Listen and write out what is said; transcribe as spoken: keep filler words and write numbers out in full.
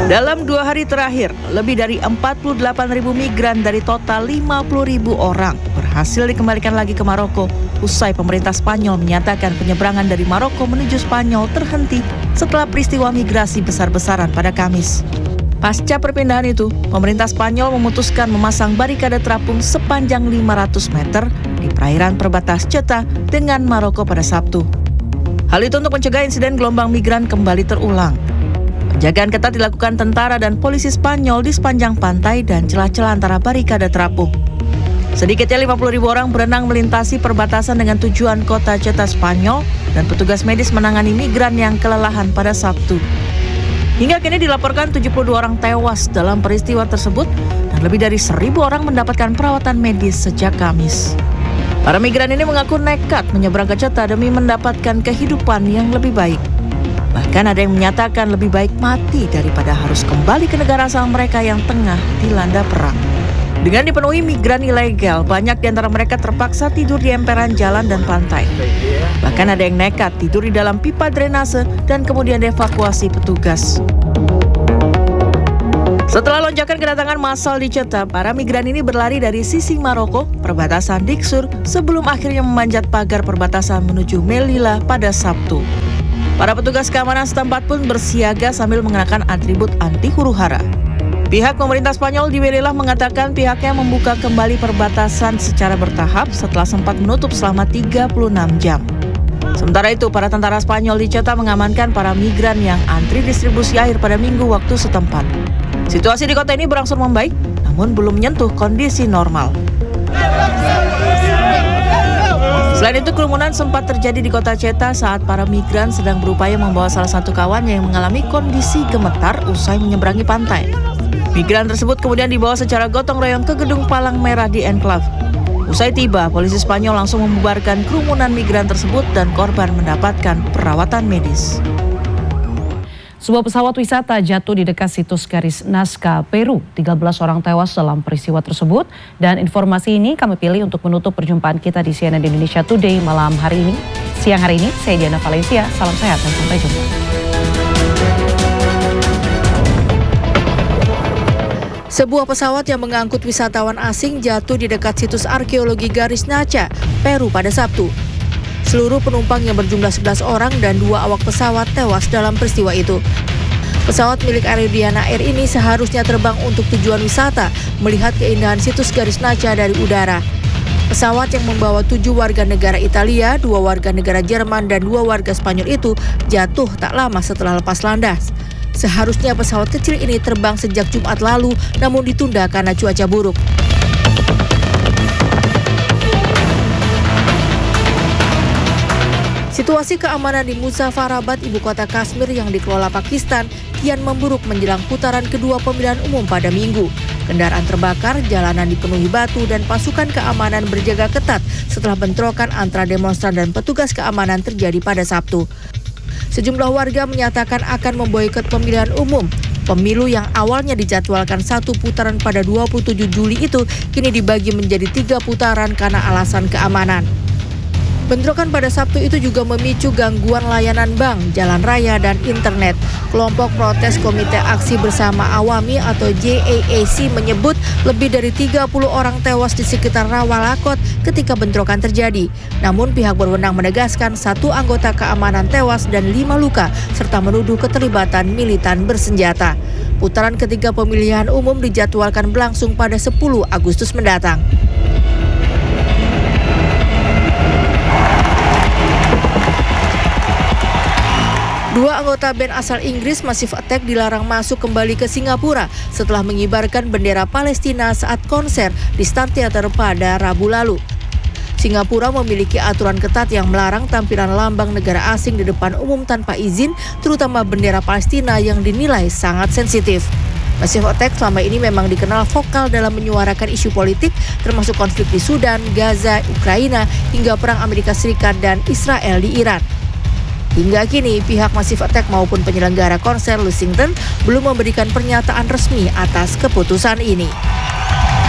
Dalam dua hari terakhir, lebih dari empat puluh delapan ribu migran dari total lima puluh ribu orang berhasil dikembalikan lagi ke Maroko usai pemerintah Spanyol menyatakan penyeberangan dari Maroko menuju Spanyol terhenti setelah peristiwa migrasi besar-besaran pada Kamis. Pasca perpindahan itu, pemerintah Spanyol memutuskan memasang barikade terapung sepanjang lima ratus meter di perairan perbatas Ceuta dengan Maroko pada Sabtu. Hal itu untuk mencegah insiden gelombang migran kembali terulang. Penjagaan ketat dilakukan tentara dan polisi Spanyol di sepanjang pantai dan celah-celah antara barikade terapung. Sedikitnya lima puluh ribu orang berenang melintasi perbatasan dengan tujuan kota Ceuta Spanyol dan petugas medis menangani migran yang kelelahan pada Sabtu. Hingga kini dilaporkan tujuh puluh dua orang tewas dalam peristiwa tersebut dan lebih dari seribu orang mendapatkan perawatan medis sejak Kamis. Para migran ini mengaku nekat menyeberang ke Ceuta demi mendapatkan kehidupan yang lebih baik. Bahkan ada yang menyatakan lebih baik mati daripada harus kembali ke negara asal mereka yang tengah dilanda perang. Dengan dipenuhi migran ilegal, banyak di antara mereka terpaksa tidur di emperan jalan dan pantai. Bahkan ada yang nekat tidur di dalam pipa drainase dan kemudian dievakuasi petugas. Setelah lonjakan kedatangan massal di Ceuta, para migran ini berlari dari sisi Maroko, perbatasan Diksur, sebelum akhirnya memanjat pagar perbatasan menuju Melilla pada Sabtu. Para petugas keamanan setempat pun bersiaga sambil mengenakan atribut anti huru-hara. Pihak pemerintah Spanyol di Melilla mengatakan pihaknya membuka kembali perbatasan secara bertahap setelah sempat menutup selama tiga puluh enam jam. Sementara itu, para tentara Spanyol di Ceuta mengamankan para migran yang antri distribusi air pada minggu waktu setempat. Situasi di kota ini berangsur membaik, namun belum menyentuh kondisi normal. Selain itu, kerumunan sempat terjadi di kota Ceuta saat para migran sedang berupaya membawa salah satu kawannya yang mengalami kondisi gemetar usai menyeberangi pantai. Migran tersebut kemudian dibawa secara gotong royong ke gedung palang merah di Enclave. Usai tiba, polisi Spanyol langsung membubarkan kerumunan migran tersebut dan korban mendapatkan perawatan medis. Sebuah pesawat wisata jatuh di dekat situs garis Nazca, Peru. tiga belas orang tewas dalam peristiwa tersebut. Dan informasi ini kami pilih untuk menutup perjumpaan kita di C N N Indonesia Today malam hari ini. Siang hari ini, saya Diana Valencia. Salam sehat dan sampai jumpa. Sebuah pesawat yang mengangkut wisatawan asing jatuh di dekat situs arkeologi garis Nazca, Peru pada Sabtu. Seluruh penumpang yang berjumlah sebelas orang dan dua awak pesawat tewas dalam peristiwa itu. Pesawat milik Aridiana Air ini seharusnya terbang untuk tujuan wisata, melihat keindahan situs garis Nazca dari udara. Pesawat yang membawa tujuh warga negara Italia, dua warga negara Jerman, dan dua warga Spanyol itu jatuh tak lama setelah lepas landas. Seharusnya pesawat kecil ini terbang sejak Jumat lalu, namun ditunda karena cuaca buruk. Situasi keamanan di Muzaffarabad, ibu kota Kashmir yang dikelola Pakistan, kian memburuk menjelang putaran kedua pemilihan umum pada Minggu. Kendaraan terbakar, jalanan dipenuhi batu, dan pasukan keamanan berjaga ketat setelah bentrokan antara demonstran dan petugas keamanan terjadi pada Sabtu. Sejumlah warga menyatakan akan memboikot pemilihan umum. Pemilu yang awalnya dijadwalkan satu putaran pada dua puluh tujuh Juli itu kini dibagi menjadi tiga putaran karena alasan keamanan. Bentrokan pada Sabtu itu juga memicu gangguan layanan bank, jalan raya, dan internet. Kelompok protes Komite Aksi Bersama Awami atau J A A C menyebut lebih dari tiga puluh orang tewas di sekitar Rawalakot ketika bentrokan terjadi. Namun pihak berwenang menegaskan satu anggota keamanan tewas dan lima luka, serta menuduh keterlibatan militan bersenjata. Putaran ketiga pemilihan umum dijadwalkan berlangsung pada sepuluh Agustus mendatang. Dua anggota band asal Inggris Massive Attack dilarang masuk kembali ke Singapura setelah mengibarkan bendera Palestina saat konser di Star Theatre pada Rabu lalu. Singapura memiliki aturan ketat yang melarang tampilan lambang negara asing di depan umum tanpa izin, terutama bendera Palestina yang dinilai sangat sensitif. Massive Attack selama ini memang dikenal vokal dalam menyuarakan isu politik, termasuk konflik di Sudan, Gaza, Ukraina, hingga perang Amerika Serikat dan Israel di Iran. Hingga kini, pihak Massive Attack maupun penyelenggara konser Lussington belum memberikan pernyataan resmi atas keputusan ini.